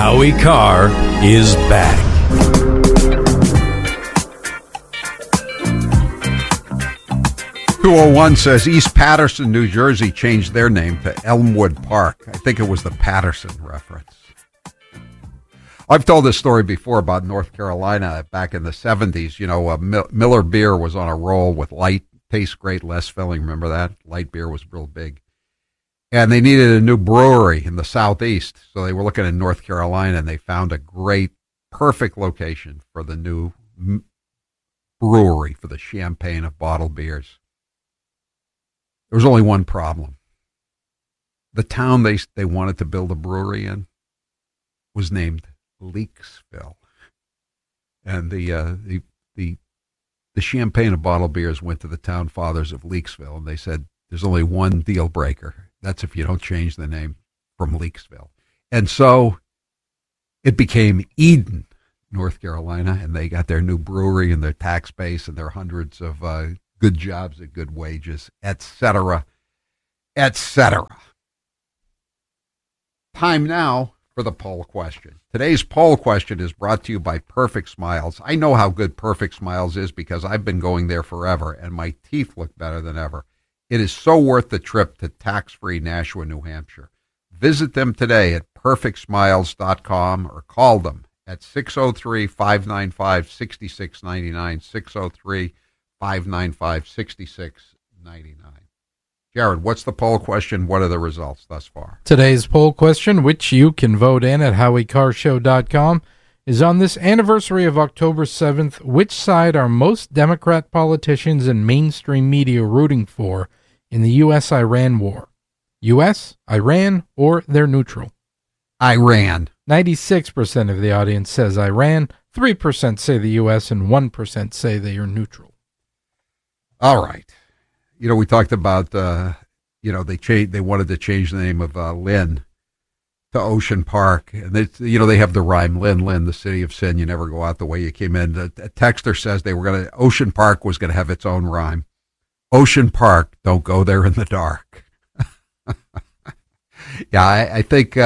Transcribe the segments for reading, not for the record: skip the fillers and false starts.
Howie Carr is back. .201 says East Patterson, New Jersey changed their name to Elmwood Park. I think it was the Patterson reference. I've told this story before about North Carolina back in the 70s. You know, Miller Beer was on a roll with light, tastes great, less filling. Remember that? Light beer was real big. And they needed a new brewery in the southeast. So they were looking in North Carolina, and they found a great, perfect location for the new brewery for the champagne of bottled beers. There was only one problem. The town they wanted to build a brewery in was named Leakesville. And the champagne of bottled beers went to the town fathers of Leakesville, and they said, there's only one deal breaker. That's if you don't change the name from Leakesville. And so it became Eden, North Carolina, and they got their new brewery and their tax base and their hundreds of good jobs at good wages, etc., etc. Time now for the poll question. Today's poll question is brought to you by Perfect Smiles. I know how good Perfect Smiles is because I've been going there forever, and my teeth look better than ever. It is so worth the trip to tax-free Nashua, New Hampshire. Visit them today at perfectsmiles.com or call them at 603-595-6699, 603-595-6699. Jared, what's the poll question? What are the results thus far? Today's poll question, which you can vote in at HowieCarrShow.com, is on this anniversary of October 7th, which side are most Democrat politicians and mainstream media rooting for in the U.S.-Iran war? U.S., Iran, or they're neutral? Iran. 96% of the audience says Iran, 3% say the U.S., and 1% say they are neutral. All right. You know, we talked about, they wanted to change the name of Lynn to Ocean Park. And they have the rhyme, Lynn, the city of sin, you never go out the way you came in. A texter says Ocean Park was going to have its own rhyme. Ocean Park, don't go there in the dark. Yeah, I think,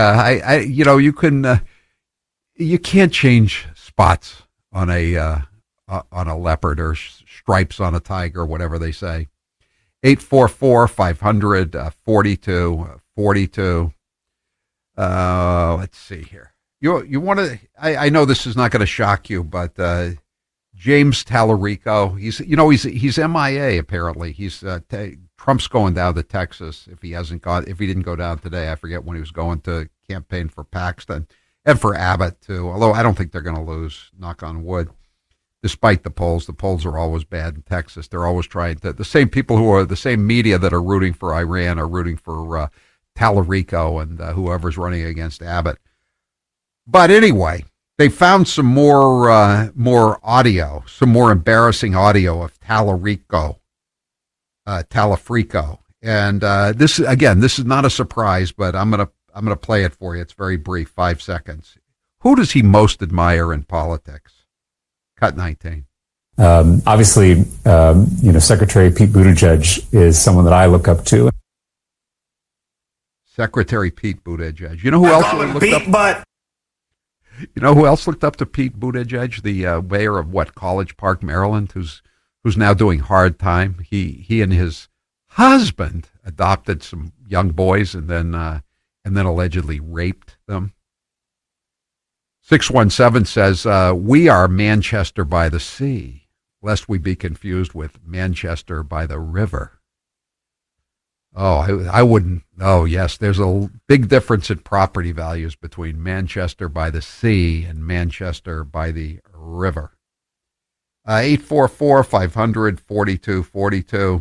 you can't change spots on a leopard or stripes on a tiger, whatever they say. 844-500-4242. Let's see here. You want to? I know this is not going to shock you, but James Tallarico, he's MIA apparently. He's Trump's going down to Texas if he didn't go down today. I forget when he was going to campaign for Paxton and for Abbott too. Although I don't think they're going to lose. Knock on wood. Despite the polls are always bad in Texas. They're always trying to. The same people who are the same media that are rooting for Iran are rooting for Tallarico and whoever's running against Abbott. But anyway, they found some more audio, some more embarrassing audio of Tallarico, and this is not a surprise, but I'm gonna play it for you. It's very brief, 5 seconds. Who does he most admire in politics? Cut 19. Obviously, Secretary Pete Buttigieg is someone that I look up to. Secretary Pete Buttigieg. You know who else looked up? You know who else looked up to Pete Buttigieg, the mayor of College Park, Maryland, who's now doing hard time. He and his husband adopted some young boys and then allegedly raped them. 617 says, we are Manchester by the sea, lest we be confused with Manchester by the river. Oh, I wouldn't. Oh, yes, there's a big difference in property values between Manchester by the sea and Manchester by the river. 844-500-4242.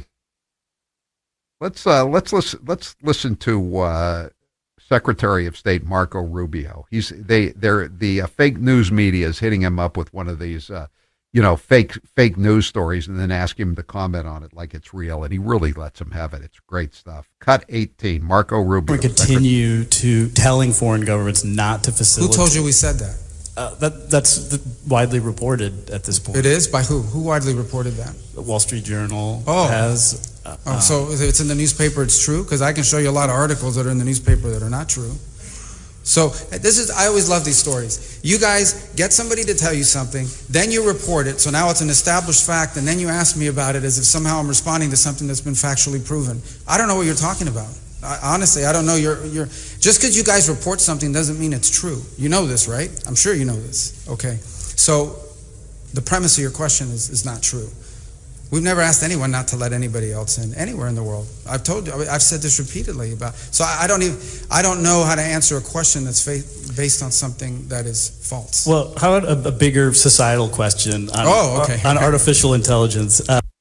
Let's listen to Secretary of State Marco Rubio. The fake news media is hitting him up with one of these fake news stories and then ask him to comment on it like it's real, and he really lets him have it. It's great stuff. Cut 18, Marco Rubio. We continue to telling foreign governments not to facilitate. Who told you we said that? That's widely reported at this point. It is? By who? Who widely reported that? The Wall Street Journal has. So if it's in the newspaper, it's true? Because I can show you a lot of articles that are in the newspaper that are not true. So I always love these stories. You guys get somebody to tell you something, then you report it, so now it's an established fact, and then you ask me about it as if somehow I'm responding to something that's been factually proven. I don't know what you're talking about. Honestly, I don't know. You're just because you guys report something doesn't mean it's true. You know this, right? I'm sure you know this. Okay. So the premise of your question is not true. We've never asked anyone not to let anybody else in anywhere in the world. I've told you. I've said this repeatedly about. So I don't know how to answer a question that's based on something that is false. Well, how about a bigger societal question on artificial intelligence?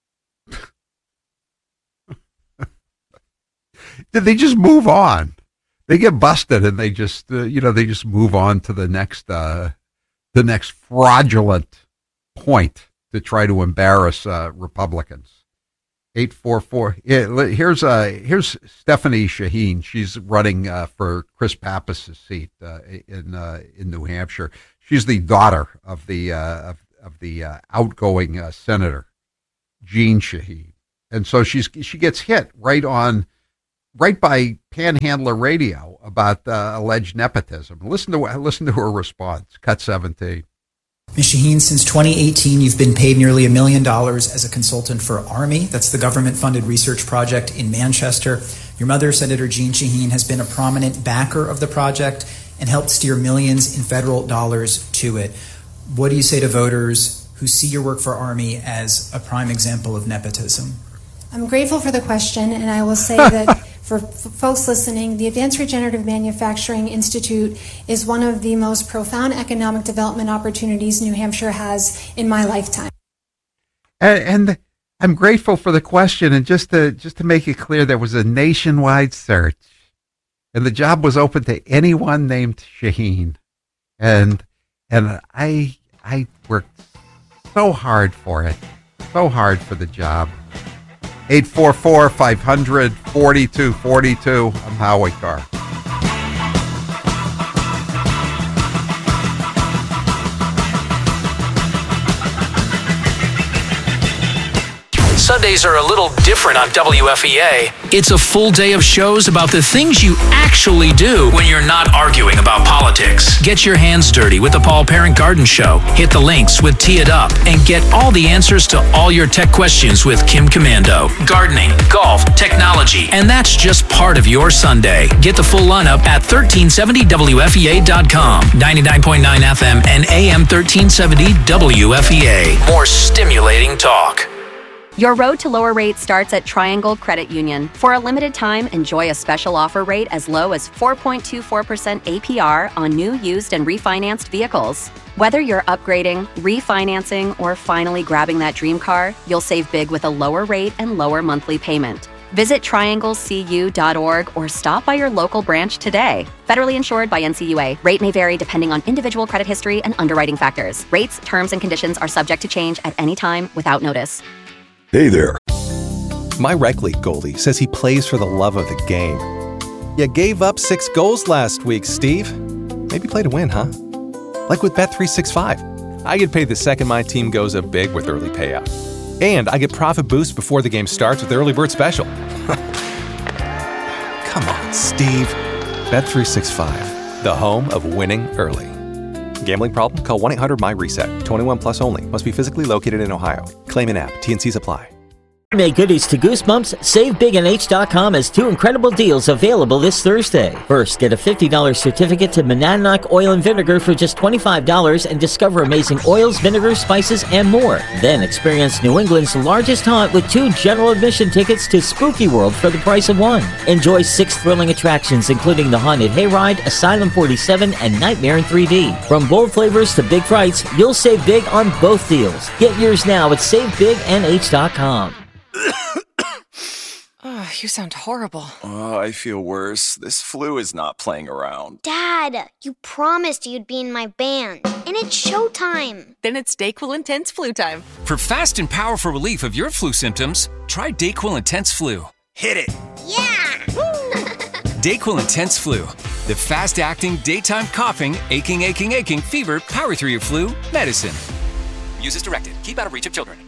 Did they just move on? They get busted and they just they just move on to the next fraudulent point to try to embarrass Republicans. 844. Here's Stephanie Shaheen. She's running for Chris Pappas's seat in New Hampshire. She's the daughter of the outgoing senator, Jeanne Shaheen, and so she gets hit right by Panhandler Radio about alleged nepotism. Listen to her response. Cut 17. Ms. Shaheen, since 2018, you've been paid nearly $1 million as a consultant for Army. That's the government-funded research project in Manchester. Your mother, Senator Jeanne Shaheen, has been a prominent backer of the project and helped steer millions in federal dollars to it. What do you say to voters who see your work for Army as a prime example of nepotism? I'm grateful for the question, and I will say that for folks listening, the Advanced Regenerative Manufacturing Institute is one of the most profound economic development opportunities New Hampshire has in my lifetime. And I'm grateful for the question, and just to make it clear, there was a nationwide search, and the job was open to anyone named Shaheen, and I worked so hard for it, so hard for the job. 844-500-4242. I'm Howie Carr. Sundays are a little different on WFEA. It's a full day of shows about the things you actually do when you're not arguing about politics. Get your hands dirty with the Paul Parent Garden Show. Hit the links with Tee It Up and get all the answers to all your tech questions with Kim Commando. Gardening, golf, technology, and that's just part of your Sunday. Get the full lineup at 1370WFEA.com. 99.9 FM and AM 1370 WFEA. More stimulating talk. Your road to lower rates starts at Triangle Credit Union. For a limited time, enjoy a special offer rate as low as 4.24% APR on new, used, and refinanced vehicles. Whether you're upgrading, refinancing, or finally grabbing that dream car, you'll save big with a lower rate and lower monthly payment. Visit trianglecu.org or stop by your local branch today. Federally insured by NCUA. Rate may vary depending on individual credit history and underwriting factors. Rates, terms, and conditions are subject to change at any time without notice. Hey there. My rec league goalie says he plays for the love of the game. You gave up 6 goals last week, Steve. Maybe play to win, huh? Like with Bet365. I get paid the second my team goes up big with early payout. And I get profit boosts before the game starts with Early Bird Special. Come on, Steve. Bet365, the home of winning early. Gambling problem? Call 1-800-MY-RESET. 21 plus only. Must be physically located in Ohio. Claim in app. T&Cs apply. Make goodies to Goosebumps. Save big on H.com has 2 incredible deals available this Thursday. First, get a $50 certificate to Monadnock Oil and Vinegar for just $25 and discover amazing oils, vinegars, spices, and more. Then experience New England's largest haunt with 2 general admission tickets to Spooky World for the price of 1. Enjoy 6 thrilling attractions including the Haunted Hayride, Asylum 47, and Nightmare in 3D. From bold flavors to big frights, you'll save big on both deals. Get yours now at SaveBigNH.com. Oh, you sound horrible. Oh, I feel worse. This flu is not playing around. Dad, you promised you'd be in my band, and it's showtime. Then it's DayQuil Intense Flu time. For fast and powerful relief of your flu symptoms, try DayQuil Intense Flu. Hit it! Yeah! DayQuil Intense Flu. The fast-acting, daytime coughing, aching, fever, power through your flu medicine. Use as directed. Keep out of reach of children.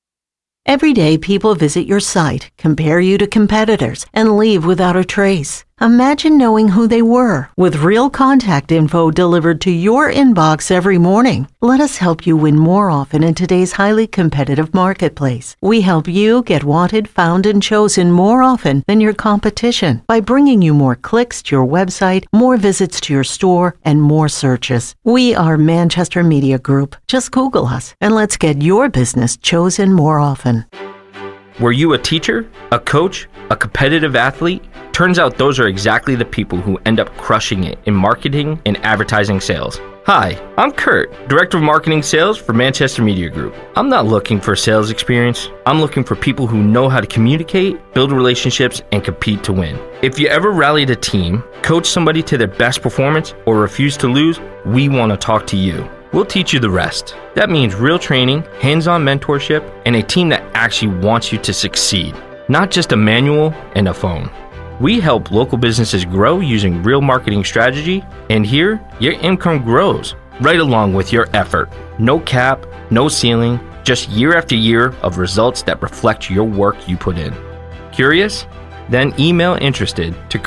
Every day, people visit your site, compare you to competitors, and leave without a trace. Imagine knowing who they were with real contact info delivered to your inbox every morning. Let us help you win more often in today's highly competitive marketplace. We help you get wanted, found, and chosen more often than your competition by bringing you more clicks to your website, more visits to your store, and more searches. We are Manchester Media Group. Just Google us and let's get your business chosen more often. Were you a teacher, a coach, a competitive athlete? Turns out those are exactly the people who end up crushing it in marketing and advertising sales. Hi, I'm Kurt, Director of Marketing Sales for Manchester Media Group. I'm not looking for sales experience. I'm looking for people who know how to communicate, build relationships, and compete to win. If you ever rallied a team, coach somebody to their best performance, or refuse to lose, we want to talk to you. We'll teach you the rest. That means real training, hands-on mentorship, and a team that actually wants you to succeed, not just a manual and a phone. We help local businesses grow using real marketing strategy, and here, your income grows right along with your effort. No cap, no ceiling, just year after year of results that reflect your work you put in. Curious? Then email interested to